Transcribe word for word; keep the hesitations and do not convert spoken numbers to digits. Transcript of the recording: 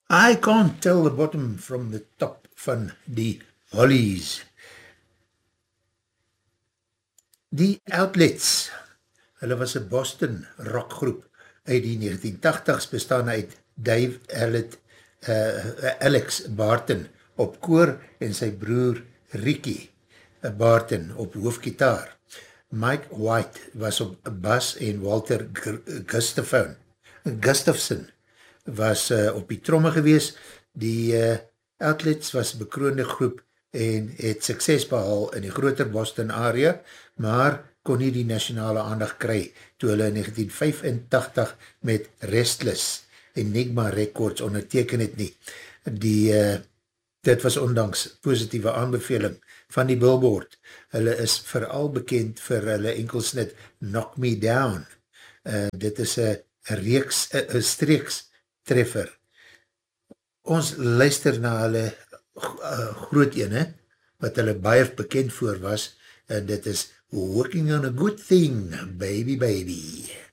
I can't tell the bottom from the top van die Hollies. Die Outlets, hulle was een Boston rockgroep uit die negentien tachtigs bestaan uit Dave Elliot, uh, Alex Barton op koor en sy broer Ricky Barton op hoofgitaar. Mike White was op bas en Walter Gustafson, Gustafson was uh, op die tromme gewees. Die uh, Outlets was bekroonde groep en het sukses behaal in die groter Boston area, maar kon nie die nationale aandag kry toe hulle in negentien vyfentachtig met Restless Enigma Records onderteken het nie. Die, uh, dit was ondanks positieve aanbeveling van die Billboard. Hulle is vooral bekend vir hulle enkelsnit Knock Me Down. Uh, dit is een reeks, een streeks treffer. Ons luister na hulle uh, groot ene, wat hulle baie bekend voor was, en dit is Working on a Good Thing, Baby Baby.